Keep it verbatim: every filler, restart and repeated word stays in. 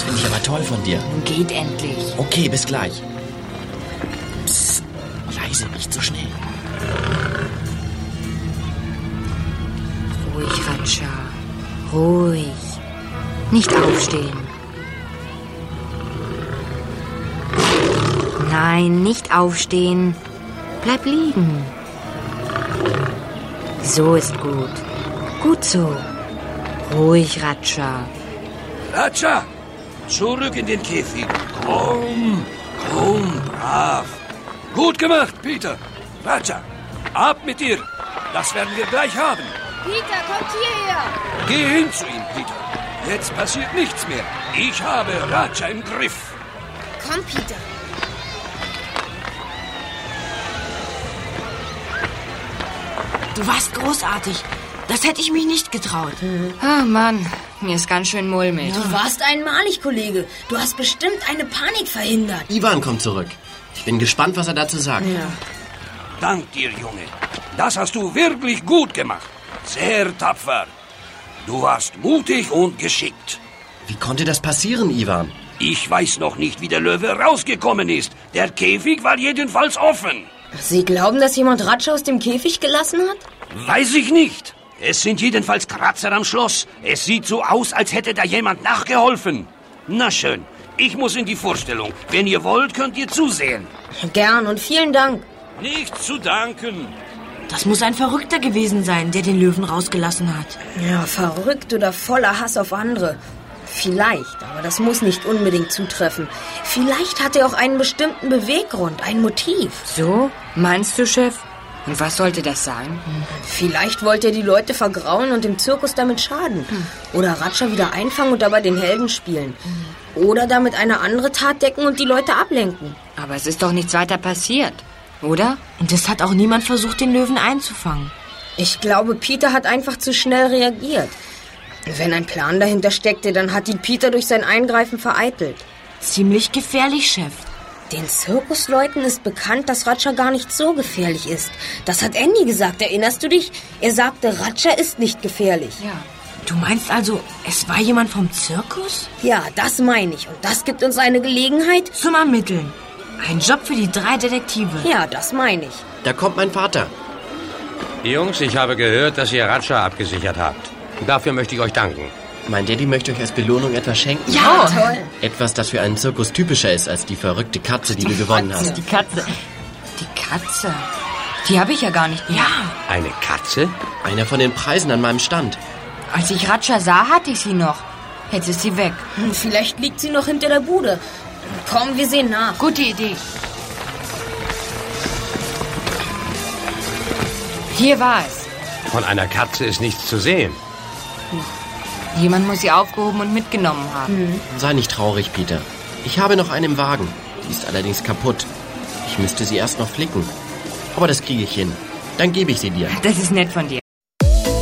finde ich aber toll von dir. Nun geht endlich. Okay, bis gleich. Psst, leise, nicht so schnell. Ruhig, Ratscha. Ruhig. Nicht aufstehen. Nein, nicht aufstehen. Bleib liegen. So ist gut. Gut so. Ruhig, Ratscha. Ratscha, zurück in den Käfig. Komm, komm, brav. Gut gemacht, Peter. Ratscha, ab mit dir. Das werden wir gleich haben. Peter, kommt hierher. Geh hin zu ihm, Peter. Jetzt passiert nichts mehr. Ich habe Ratscha im Griff. Komm, Peter. Du warst großartig. Das hätte ich mich nicht getraut. Ah, Mann, mir ist ganz schön mulmig. Du warst einmalig, Kollege. Du hast bestimmt eine Panik verhindert. Ivan kommt zurück. Ich bin gespannt, was er dazu sagt. Ja. Dank dir, Junge. Das hast du wirklich gut gemacht. Sehr tapfer. Du warst mutig und geschickt. Wie konnte das passieren, Ivan? Ich weiß noch nicht, wie der Löwe rausgekommen ist. Der Käfig war jedenfalls offen. Sie glauben, dass jemand Ratscha aus dem Käfig gelassen hat? Weiß ich nicht. Es sind jedenfalls Kratzer am Schloss. Es sieht so aus, als hätte da jemand nachgeholfen. Na schön, ich muss in die Vorstellung. Wenn ihr wollt, könnt ihr zusehen. Gern und vielen Dank. Nichts zu danken. Das muss ein Verrückter gewesen sein, der den Löwen rausgelassen hat. Ja, verrückt oder voller Hass auf andere. Vielleicht, aber das muss nicht unbedingt zutreffen. Vielleicht hat er auch einen bestimmten Beweggrund, ein Motiv. So? Meinst du, Chef? Und was sollte das sein? Vielleicht wollte er die Leute vergraulen und dem Zirkus damit schaden. Oder Ratscha wieder einfangen und dabei den Helden spielen. Oder damit eine andere Tat decken und die Leute ablenken. Aber es ist doch nichts weiter passiert, oder? Und es hat auch niemand versucht, den Löwen einzufangen. Ich glaube, Peter hat einfach zu schnell reagiert. Wenn ein Plan dahinter steckte, dann hat ihn Peter durch sein Eingreifen vereitelt. Ziemlich gefährlich, Chef. Den Zirkusleuten ist bekannt, dass Ratscha gar nicht so gefährlich ist. Das hat Andy gesagt, erinnerst du dich? Er sagte, Ratscha ist nicht gefährlich. Ja. Du meinst also, es war jemand vom Zirkus? Ja, das meine ich. Und das gibt uns eine Gelegenheit zum Ermitteln. Ein Job für die drei Detektive. Ja, das meine ich. Da kommt mein Vater. Jungs, ich habe gehört, dass ihr Ratscha abgesichert habt. Dafür möchte ich euch danken. Mein Daddy möchte euch als Belohnung etwas schenken. Ja, toll. Etwas, das für einen Zirkus typischer ist als die verrückte Katze, die du gewonnen hast. Die Katze. Die Katze. Die habe ich ja gar nicht mehr. Ja. Eine Katze? Einer von den Preisen an meinem Stand. Als ich Ratscha sah, hatte ich sie noch. Jetzt ist sie weg. Hm, vielleicht liegt sie noch hinter der Bude. Komm, wir sehen nach. Gute Idee. Hier war es. Von einer Katze ist nichts zu sehen. Jemand muss sie aufgehoben und mitgenommen haben. Hm. Sei nicht traurig, Peter. Ich habe noch einen im Wagen. Die ist allerdings kaputt. Ich müsste sie erst noch flicken. Aber das kriege ich hin. Dann gebe ich sie dir. Das ist nett von dir.